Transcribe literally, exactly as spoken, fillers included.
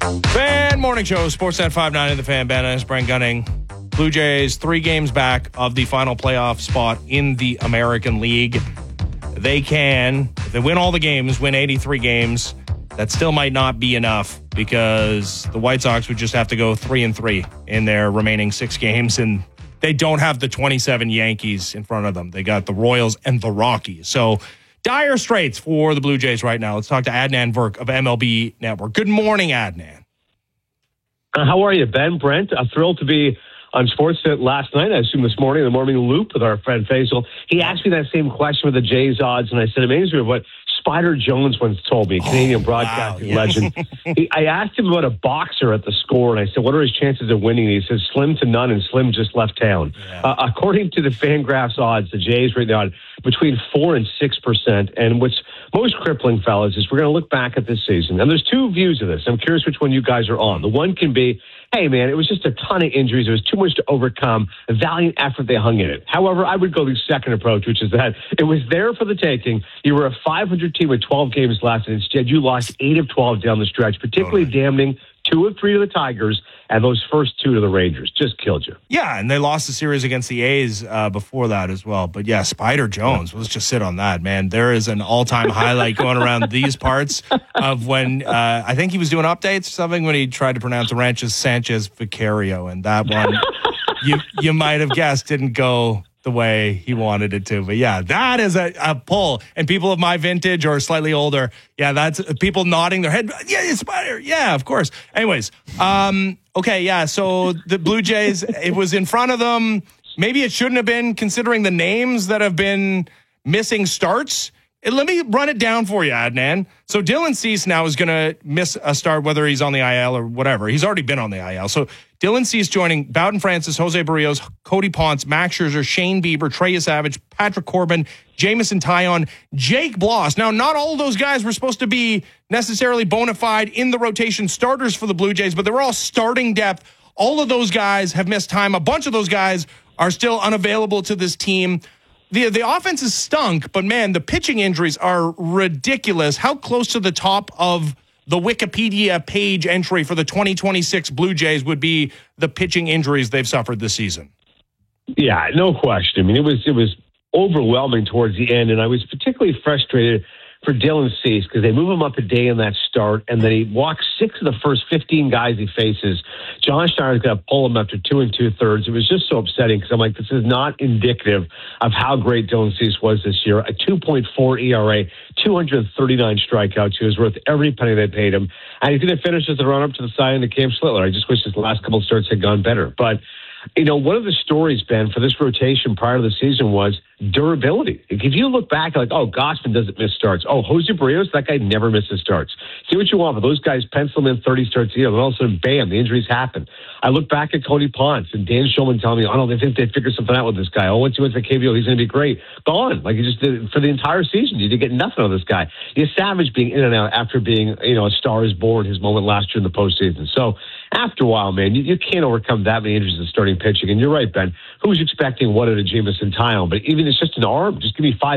Fan Morning Show, Sportsnet five ninety, The Fan. Bennett, Brent Gunning. Blue Jays three games back of the final playoff spot in the American League. They can, if they win all the games, win eighty-three games. That still might not be enough because the White Sox would just have to go three and three in their remaining six games, and they don't have the twenty-seven Yankees in front of them. They got the Royals and the Rockies. So dire straits for the Blue Jays right now. Let's talk to Adnan Virk of M L B Network. Good morning, Adnan. Uh, how are you, Ben? Brent? I'm thrilled to be on Sportsnet last night. I assume this morning, the morning loop with our friend Faisal. He asked me that same question with the Jays odds, and I said, amazing me what Spider Jones once told me, Canadian oh, broadcasting wow, yeah. legend. he, I asked him about a boxer at the score, and I said, what are his chances of winning? He says, slim to none, and Slim just left town. Yeah. Uh, according to the Fangraphs odds, the Jays right now between four and six percent. And what's most crippling, fellas, is we're going to look back at this season. And there's two views of this. I'm curious which one you guys are on. The one can be, hey, man, it was just a ton of injuries. It was too much to overcome. A valiant effort, they hung in it. However, I would go the second approach, which is that it was there for the taking. You were a five hundred team with twelve games left, and instead you lost eight of twelve down the stretch, particularly totally. damning two of three to the Tigers, and those first two to the Rangers. Just killed you. Yeah, and they lost the series against the A's uh, before that as well. But yeah, Spider Jones, let's just sit on that, man. There is an all-time highlight going around these parts of when, uh, I think he was doing updates or something when he tried to pronounce Aranches Sanchez Vicario, and that one, you you might have guessed, didn't go the way he wanted it to. But yeah, that is a, a pull. And people of my vintage or slightly older, yeah, that's people nodding their head. Yeah, it's Spider. Yeah, of course. Anyways, um, okay, yeah, so the Blue Jays, it was in front of them. Maybe it shouldn't have been, considering the names that have been missing starts. And let me run it down for you, Adnan. So Dylan Cease now is going to miss a start, whether he's on the I L or whatever. He's already been on the I L. So Dylan Cease joining Bowden Francis, Jose Barrios, Cody Ponce, Max Scherzer, Shane Bieber, Trey Savage, Patrick Corbin, Jamison Taillon, Jake Bloss. Now, not all of those guys were supposed to be necessarily bona fide in the rotation starters for the Blue Jays, but they were all starting depth. All of those guys have missed time. A bunch of those guys are still unavailable to this team. The the offense is stunk, but man, the pitching injuries are ridiculous. How close to the top of the Wikipedia page entry for the twenty twenty-six Blue Jays would be the pitching injuries they've suffered this season? Yeah, no question. I mean, it was it was overwhelming towards the end, and I was particularly frustrated for Dylan Cease because they move him up a day in that start, and then he walks six of the first fifteen guys he faces. John Schneider's going to pull him after two and two thirds. It was just so upsetting because I'm like, this is not indicative of how great Dylan Cease was this year. A two point four E R A, two hundred thirty-nine strikeouts. He was worth every penny they paid him. And he's going to finish as the run-up to the Cy Young to Cam Schlittler. I just wish his last couple of starts had gone better. But you know, one of the stories, Ben, for this rotation prior to the season was durability. If you look back, like, oh, Gausman doesn't miss starts. Oh, Jose Barrios, that guy never misses starts. See what you want, but those guys pencil them in thirty starts a year, and all of a sudden, bam, the injuries happen. I look back at Cody Ponce and Dan Shulman telling me, oh, no, they think they figured something out with this guy. Oh, once he went to K B O, he's going to be great. Gone. Like, he just did for the entire season. You did get nothing on this guy. You Savage being in and out after being, you know, a Star is Born, his moment last year in the postseason. So, after a while, man, you, you can't overcome that many injuries in starting pitching. And you're right, Ben. Who's expecting what at a Jamison Taillon? But even it's just an arm. Just give me five